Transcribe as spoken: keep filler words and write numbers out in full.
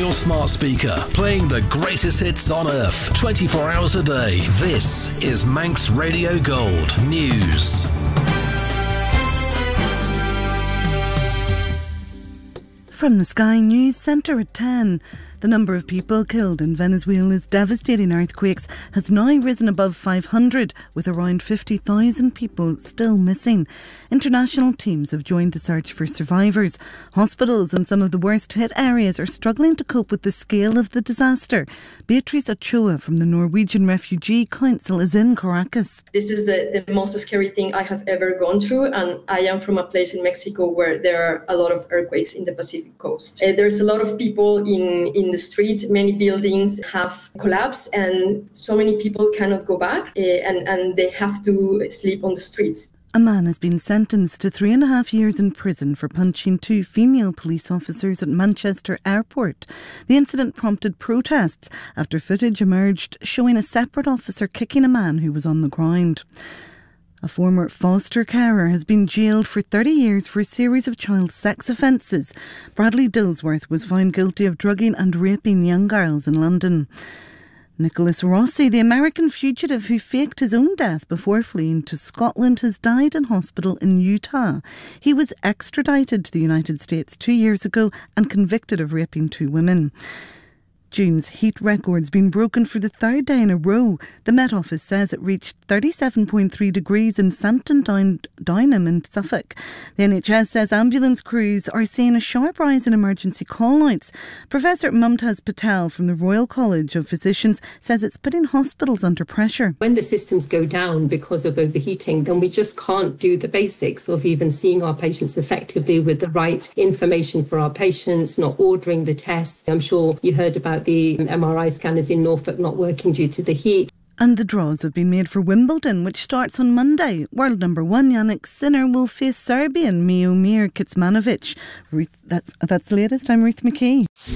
your smart speaker, playing the greatest hits on earth, twenty-four hours a day. This is Manx Radio Gold News. From the Sky News Centre at ten. The number of people killed in Venezuela's devastating earthquakes has now risen above five hundred, with around fifty thousand people still missing. International teams have joined the search for survivors. Hospitals in some of the worst hit areas are struggling to cope with the scale of the disaster. Beatrice Ochoa from the Norwegian Refugee Council is in Caracas. This is the, the most scary thing I have ever gone through, and I am from a place in Mexico where there are a lot of earthquakes in the Pacific coast. Uh, there's a lot of people in, in the street. Many buildings have collapsed and so many people cannot go back uh, and, and they have to sleep on the streets. A man has been sentenced to three and a half years in prison for punching two female police officers at Manchester Airport. The incident prompted protests after footage emerged showing a separate officer kicking a man who was on the ground. A former foster carer has been jailed for thirty years for a series of child sex offences. Bradley Dillsworth was found guilty of drugging and raping young girls in London. Nicholas Rossi, the American fugitive who faked his own death before fleeing to Scotland, has died in hospital in Utah. He was extradited to the United States two years ago and convicted of raping two women. June's heat record's been broken for the third day in a row. The Met Office says it reached thirty-seven point three degrees in Santon Down- Downham in Suffolk. The N H S says ambulance crews are seeing a sharp rise in emergency call-outs. Professor Mumtaz Patel from the Royal College of Physicians says it's putting hospitals under pressure. When the systems go down because of overheating, then we just can't do the basics of even seeing our patients effectively with the right information for our patients, not ordering the tests. I'm sure you heard about the M R I scanners in Norfolk not working due to the heat. And the draws have been made for Wimbledon, which starts on Monday. World number one Jannik Sinner will face Serbian Miomir Kecmanovic. Ruth, that, that's the latest. I'm Ruth McKee.